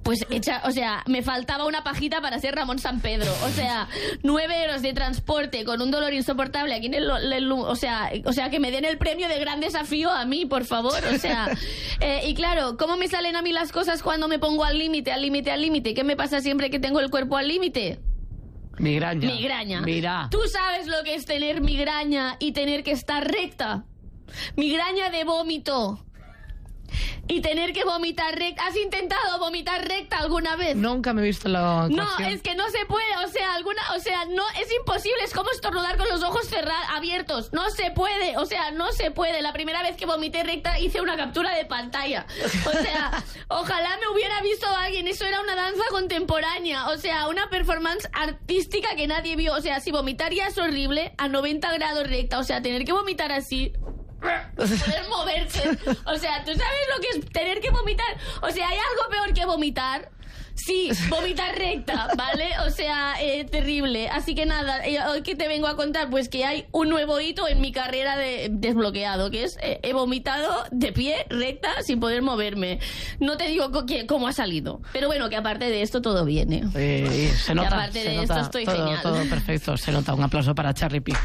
pues hecha, o sea, me faltaba una pajita para ser Ramón San Pedro. O sea, nueve euros de transporte con un dolor insoportable aquí en el, el- o sea, o sea, que me den el premio de gran desafío a mí, por favor. O sea, eh, y claro, ¿cómo me salen a mí las cosas cuando me pongo al límite, al límite, al límite? ¿Qué me pasa siempre que tengo el cuerpo al límite? Migraña. Migraña. Mira. ¿Tú sabes lo que es tener migraña y tener que estar recta? Migraña de vómito. Y tener que vomitar recta. ¿Has intentado vomitar recta alguna vez? Nunca me he visto la No, ocasión. es que no se puede, o sea, alguna, o sea, no, es imposible, es como estornudar con los ojos cerrados, abiertos, no se puede, o sea, no se puede. La primera vez que vomité recta hice una captura de pantalla, o sea, ojalá me hubiera visto alguien, eso era una danza contemporánea, o sea, una performance artística que nadie vio, o sea, si vomitar ya es horrible, a noventa grados recta, o sea, tener que vomitar así... poder moverse, o sea, ¿tú sabes lo que es tener que vomitar? O sea, ¿hay algo peor que vomitar? Sí, vomitar recta, ¿vale? O sea, eh, terrible. Así que nada, eh, hoy que te vengo a contar, pues que hay un nuevo hito en mi carrera de desbloqueado, que es eh, he vomitado de pie, recta, sin poder moverme. No te digo co- que- cómo ha salido, pero bueno, que aparte de esto todo viene. Eh, se Que nota, aparte se de nota, esto estoy todo, genial. todo perfecto, se nota. Un aplauso para Charlie P.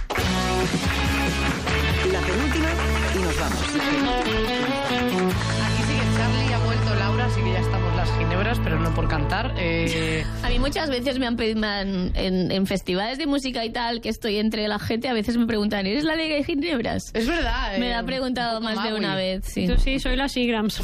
La penúltima y nos vamos. Aquí sí que Charlie ha vuelto, Laura, así que ya estamos las ginebras, pero no por cantar. Eh... A mí muchas veces me han pedido me han- en, en festivales de música y tal, que estoy entre la gente, a veces me preguntan, ¿eres la de Ginebras? Es verdad. Me eh, la ha preguntado un poco más de Maui. una vez, sí. Yo sí, soy la Seagrams.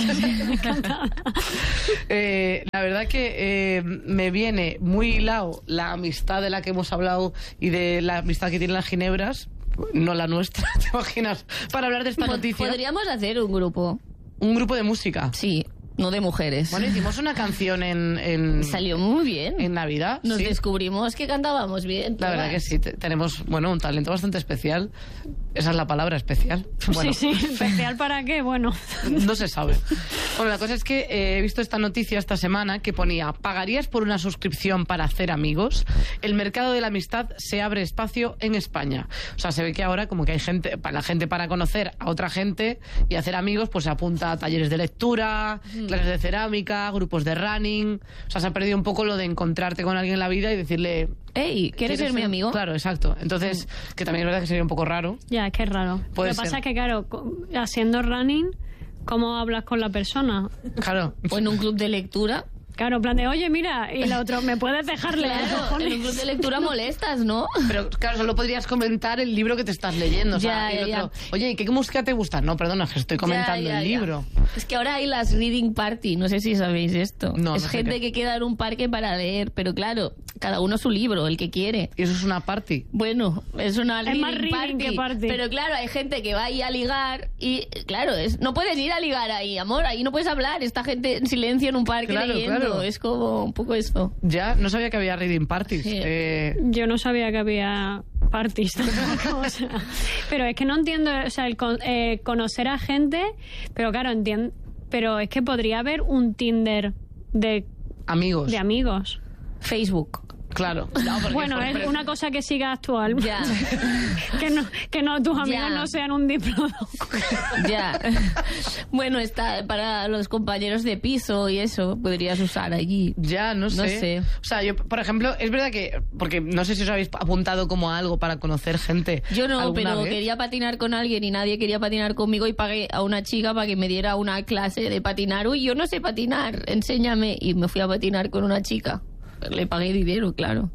Eh, la verdad que eh, me viene muy hilado la amistad de la que hemos hablado y de la amistad que tienen las ginebras, no la nuestra, ¿te imaginas? Para hablar de esta Pod- noticia. Podríamos hacer un grupo. Un grupo de música. Sí, no de mujeres. Bueno, hicimos una canción en... en Salió muy bien. En Navidad. Nos sí. descubrimos que cantábamos bien. La verdad que sí, te- tenemos, bueno, un talento bastante especial. Esa es la palabra, especial. Bueno, Sí, sí, especial para qué, bueno. no se sabe. Bueno, la cosa es que eh, he visto esta noticia esta semana que ponía: ¿pagarías por una suscripción para hacer amigos? El mercado de la amistad se abre espacio en España. O sea, se ve que ahora como que hay gente, para la gente para conocer a otra gente y hacer amigos, pues se apunta a talleres de lectura, clases de cerámica, grupos de running. O sea, se ha perdido un poco lo de encontrarte con alguien en la vida y decirle... Ey, ¿quieres ser mi amigo? Claro, exacto. Entonces, que también es verdad que sería un poco raro. Ya, es que es raro. Puede Lo que pasa ser. es que, claro, co- haciendo running, ¿cómo hablas con la persona? Claro. O en un club de lectura. Claro, en plan de, oye, mira, y la otra, ¿me puedes dejar leer? Claro, cojones? en un club de lectura molestas, ¿no? Pero claro, solo podrías comentar el libro que te estás leyendo. O sea, Ya, y el ya, otro, oye, ¿y qué música te gusta? No, perdona, es que estoy comentando Ya, ya, el ya. libro. Es que ahora hay las reading party, no sé si sabéis esto. No, es no sé gente qué. que queda en un parque para leer, pero claro, cada uno su libro, el que quiere. Y eso es una party. Bueno, es una Es reading, más reading party, que party. pero claro, hay gente que va ahí a ligar y claro, es, no puedes ir a ligar ahí, amor, ahí no puedes hablar, esta gente en silencio en un parque Claro, leyendo, claro. es como un poco esto. Ya, no sabía que había reading parties. Sí. Eh, Yo no sabía que había parties tampoco, o sea, pero es que no entiendo, o sea, el con- eh, conocer a gente, pero claro, entiendo, pero es que podría haber un Tinder de, amigos. de amigos. Facebook. Claro. No, porque Bueno, por- es pero- una cosa que siga actual. Ya. que no, que no tus amigos Ya. no sean un diplodocus. Ya. Bueno, está para los compañeros de piso y eso, podrías usar allí. Ya, no sé. No sé. O sea, yo, por ejemplo, es verdad que, porque no sé si os habéis apuntado como a algo para conocer gente. Yo no, alguna pero vez. quería patinar con alguien y nadie quería patinar conmigo y pagué a una chica para que me diera una clase de patinar. Uy, yo no sé patinar, enséñame. Y me fui a patinar con una chica. Le pagué dinero, claro.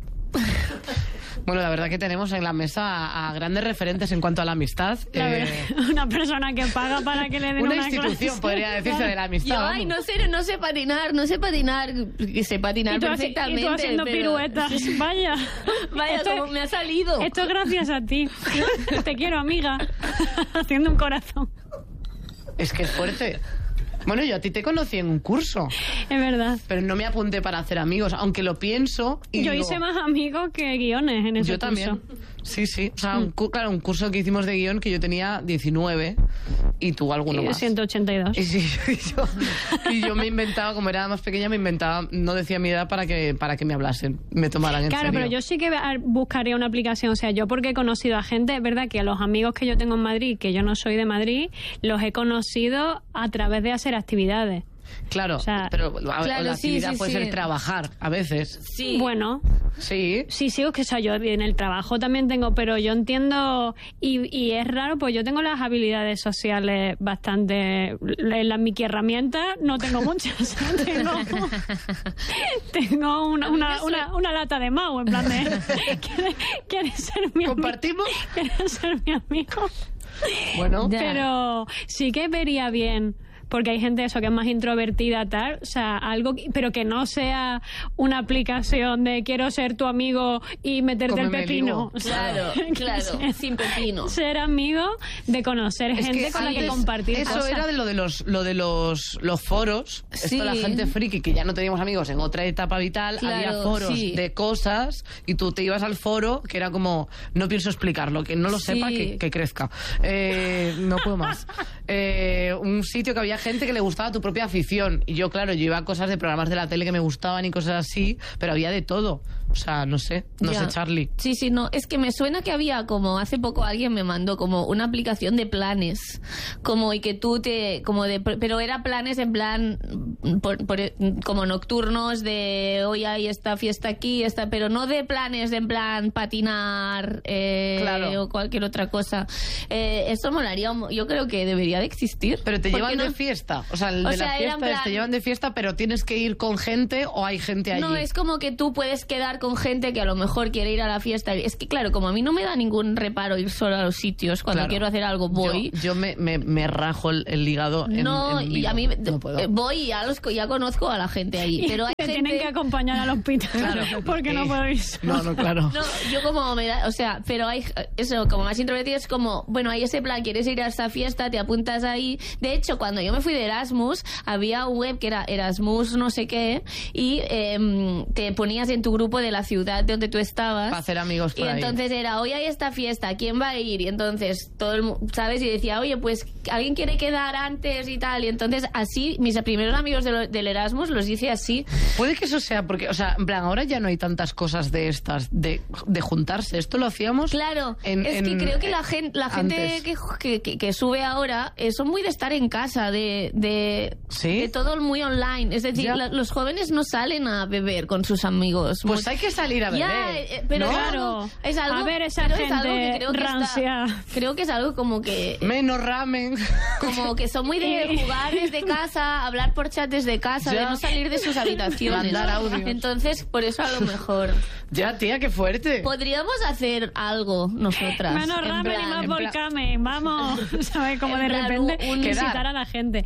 Bueno, la verdad que tenemos en la mesa a, a grandes referentes en cuanto a la amistad. La Eh, verdad, una persona que paga para que le den una una, institución, clase. podría decirse, de la amistad. Yo, ay, vamos. no sé, no sé patinar, no sé patinar. Que sé patinar Y tú, haci- perfectamente. y tú haciendo pero- piruetas. Vaya. Vaya, Esto- como me ha salido. Esto es gracias a ti. Te quiero, amiga. Haciendo un corazón. Es que es fuerte. Bueno, yo a ti te conocí en un curso, Es verdad. pero no me apunté para hacer amigos, aunque lo pienso y Yo digo, hice más amigos que guiones en ese yo también. curso. Sí, sí. O sea, un, cu- claro, un curso que hicimos de guión que yo tenía diecinueve y tú alguno Y más. ciento ochenta y dos. Y, sí, y yo, y yo me inventaba, como era más pequeña, me inventaba, no decía mi edad para que para que me hablasen, me tomaran en Claro, serio. pero yo sí que a- buscaría una aplicación. O sea, yo porque he conocido a gente, es verdad que a los amigos que yo tengo en Madrid, que yo no soy de Madrid, los he conocido a través de hacer actividades. Claro, O sea, pero a- claro, la sí, actividad sí, puede sí. ser trabajar a veces. Sí. Bueno, Sí. sí, sí, es que o sea, yo en el trabajo también tengo, pero yo entiendo, y, y es raro, pues yo tengo las habilidades sociales bastante, en las Mickey herramientas no tengo muchas, o sea, tengo, tengo una, una, una, una lata de Mau, en plan de, ¿quieres, quieres ser mi amigo? ¿Compartimos? ¿Quieres ser mi amigo? Bueno, Ya. Pero sí que vería bien, porque hay gente eso que es más introvertida, tal, o sea, algo, que- pero que no sea una aplicación de quiero ser tu amigo y meterte Cómeme el el pepino. higo. O sea, Claro, que claro, sea- sin pepino. Ser amigo, de conocer es gente que con la que antes compartir eso cosas. era de lo de los lo de los los foros. Sí. Esto la gente friki que ya no teníamos amigos en otra etapa vital, Claro, había foros sí. de cosas y tú te ibas al foro que era como no pienso explicarlo, que no lo Sí. sepa que, que crezca. Eh, no puedo más. Eh, un sitio que había gente que le gustaba tu propia afición y yo claro yo iba a cosas de programas de la tele que me gustaban y cosas así, pero había de todo. O sea, no sé, no Ya. sé, Charlie. Sí, sí, no, es que me suena que había como hace poco alguien me mandó como una aplicación de planes, como y que tú te, como de, pero era planes en plan, por- por- como nocturnos de hoy hay esta fiesta aquí, esta, pero no de planes de en plan patinar eh, Claro. o cualquier otra cosa. Eh, eso molaría, un- yo creo que debería de existir. Pero te ¿Por llevan qué no? de fiesta. O sea, el O de sea, la era en fiesta es, te plan- llevan de fiesta, pero tienes que ir con gente o hay gente allí. No, es como que tú puedes quedar con gente que a lo mejor quiere ir a la fiesta. Es que, claro, como a mí no me da ningún reparo ir solo a los sitios, cuando Claro. quiero hacer algo voy. Yo, yo me, me, me rajo el, el hígado en, no, en y vivo. a mí No puedo. eh, voy y ya, los, ya conozco a la gente ahí. Pero hay te gente... tienen que acompañar al hospital Claro, porque no eh, puedo ir sola. No, no, claro. No, yo como me da, o sea, pero hay eso, como más introvertido es como, bueno, hay ese plan, quieres ir a esta fiesta, te apuntas ahí. De hecho, cuando yo me fui de Erasmus, había un web que era Erasmus no sé qué, y em, te ponías en tu grupo de la ciudad donde tú estabas. Para hacer amigos por Y ahí. entonces era, hoy hay esta fiesta, ¿quién va a ir? Y entonces todo el mu- ¿sabes? Y decía, oye, pues alguien quiere quedar antes y tal. Y entonces así, mis primeros amigos de lo- del Erasmus los hice así. Puede que eso sea porque, o sea, en plan, ahora ya no hay tantas cosas de estas, de, de juntarse. Esto lo hacíamos. Claro, en- es en- que creo que la gente, la gente antes. que, que, que- que sube ahora eh, son muy de estar en casa, de, de, ¿Sí? de todo muy online. Es decir, Ya. la- los jóvenes no salen a beber con sus amigos. Pues Muy- hay que salir a beber. Ya, eh, pero ¿no? Claro. es algo, A ver esa pero es algo gente que creo que está- rancia. creo que es algo como que Menos ramen. como que son muy de jugar desde casa, hablar por chat desde casa, Ya. de no salir de sus habitaciones. Mandar audios. Entonces, por eso a lo mejor Ya, tía, qué fuerte. podríamos hacer algo nosotras. Menos en ramen y plan- más en plan- volcamen, vamos, ¿sabes? Como En de plan, repente un- un- incitar a la gente.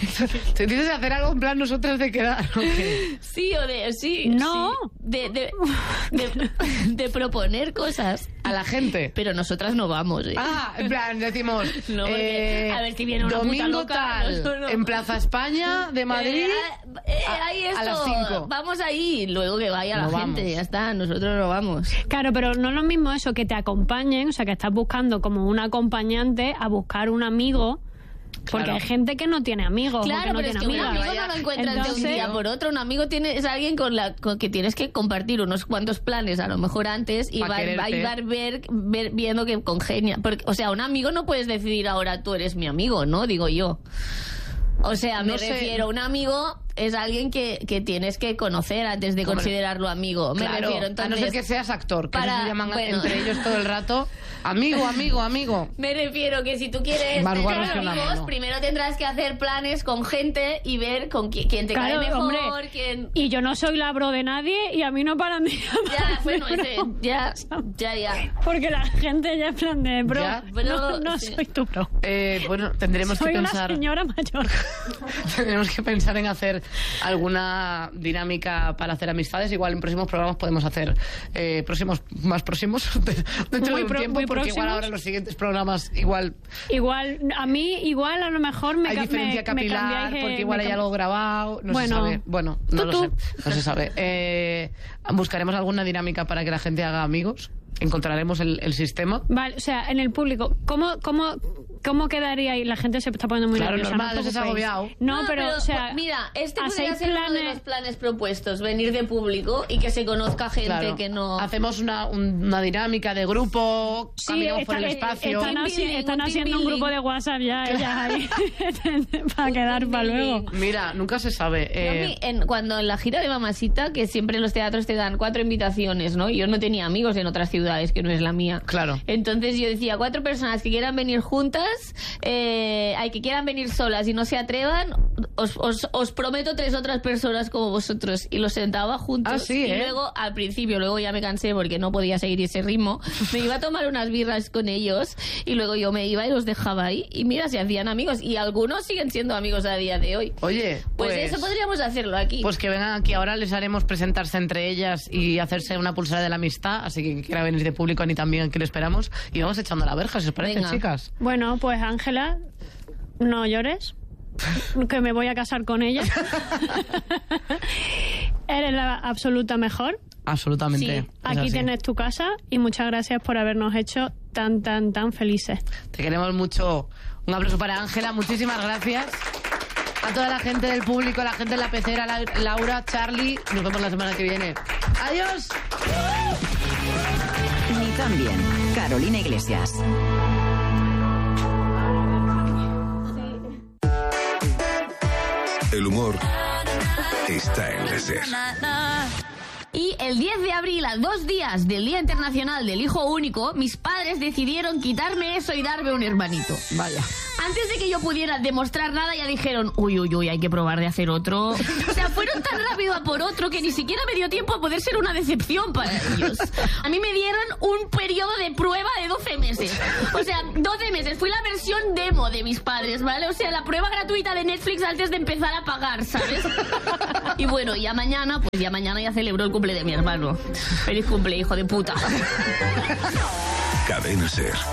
¿Te dices hacer algo en plan nosotras de quedar? ¿o qué? Sí, o de, sí. No. sí. De, de, de, de proponer cosas. A la gente. Pero nosotras no vamos, ¿eh? Ah, en plan, decimos. No, porque, eh, a ver si viene una puta domingo loca, tal, no, no. en Plaza España de Madrid. Eh, eh, a- ahí a esto, las cinco. Vamos ahí, luego que vaya No la gente, vamos. ya está, nosotros no vamos. Claro, pero no es lo mismo eso, que te acompañen, o sea, que estás buscando como un acompañante a buscar un amigo, porque Claro. hay gente que no tiene amigos, o Claro, que no pero es tiene que un amigas. amigo no lo encuentras de un Entonces- día por otro. Un amigo tiene, es alguien con la con que tienes que compartir unos cuantos planes, a lo mejor antes, y Pa' va, va, quererte. y va a ver, ver- viendo que congenia. Porque, o sea, un amigo no puedes decidir ahora tú eres mi amigo, ¿no? Digo yo. O sea, me No sé. refiero, un amigo es alguien que, que tienes que conocer antes de Hombre, considerarlo amigo. Me Claro, refiero, a no ser entonces... que seas actor, que para- eso se llaman bueno. entre ellos todo el rato. Amigo, amigo, amigo. Me refiero que si tú quieres Más tener guarros que una amigos, mano. primero tendrás que hacer planes con gente y ver con qui- quién te Claro, cae mejor, hombre. quién... Y yo no soy labro de nadie y a mí no paran de Ya, bueno, bro. ese, ya, ya, ya. Porque la gente ya es plan de bro, Ya. no, Bro, no sí. soy tu bro. Eh, bueno, tendremos Soy que una pensar. señora mayor. Tenemos que pensar en hacer alguna dinámica para hacer amistades. Igual en próximos programas podemos hacer eh, próximos, más próximos dentro Muy de un pro- tiempo, muy porque igual próximos. ahora en los siguientes programas igual Igual, a mí, igual a lo mejor me hay ca- diferencia me- me capilar, cambiáis, eh, porque me igual hay cam- algo grabado, no Bueno. se sabe. Bueno, no Tú, lo tú. sé, no se sabe. Eh, buscaremos alguna dinámica para que la gente haga amigos. encontraremos el, el sistema. Vale, o sea, en el público, ¿cómo, cómo, cómo quedaría ahí? La gente se está poniendo muy claro, nerviosa. Normal, no es agobiado. No, No, pero, pero, o sea, mira, este podría hacéis ser uno de planes- los planes propuestos, venir de público y que se conozca gente Claro. que no... Hacemos una, un- una dinámica de grupo, Sí, caminamos por está- el espacio. están, Team haci- building, están un team haciendo un building. grupo de WhatsApp ya, ellas ahí, para quedar team para building. luego. Mira, nunca se sabe. Yo a eh, mí, en- cuando en la gira de Mamacita, que siempre en los teatros te dan cuatro invitaciones, ¿no? Yo no tenía amigos en otras ciudades, que no es la mía. Claro. Entonces yo decía, cuatro personas que quieran venir juntas, eh, hay que quieran venir solas y no se atrevan, os, os, os prometo tres otras personas como vosotros. Y los sentaba juntos. Ah, sí, y ¿eh? luego, al principio, luego ya me cansé porque no podía seguir ese ritmo, me iba a tomar unas birras con ellos y luego yo me iba y los dejaba ahí. Y mira, se hacían amigos. Y algunos siguen siendo amigos a día de hoy. Oye, Pues, pues, eso podríamos hacerlo aquí. pues que vengan aquí. Ahora les haremos presentarse entre ellas y hacerse una pulsera de la amistad. Así que quien quiera venir de público, ni también aquí lo esperamos. Y vamos echando la verja, si os parece, Venga. chicas. Bueno, pues Ángela, no llores, que me voy a casar con ella. Eres la absoluta mejor. Absolutamente. Sí, es Aquí así. tienes tu casa y muchas gracias por habernos hecho tan, tan, tan felices. Te queremos mucho. Un aplauso para Ángela. Muchísimas gracias. A toda la gente del público, a la gente de la pecera, la- Laura, Charlie. Nos vemos la semana que viene. ¡Adiós! Ni tan bien. Carolina Iglesias. El humor está en la SER. Y el diez de abril, a dos días del Día Internacional del Hijo Único, mis padres decidieron quitarme eso y darme un hermanito. Vaya. Antes de que yo pudiera demostrar nada, ya dijeron, uy, uy, uy, hay que probar de hacer otro. O sea, fueron tan rápido a por otro que ni siquiera me dio tiempo a poder ser una decepción para ellos. A mí me dieron un periodo de prueba de doce meses. O sea, doce meses. Fui la versión demo de mis padres, ¿vale? O sea, la prueba gratuita de Netflix antes de empezar a pagar, ¿sabes? Y bueno, ya mañana, pues ya mañana ya celebro el cumple de mi hermano. Feliz cumple, hijo de puta. Cadena SER.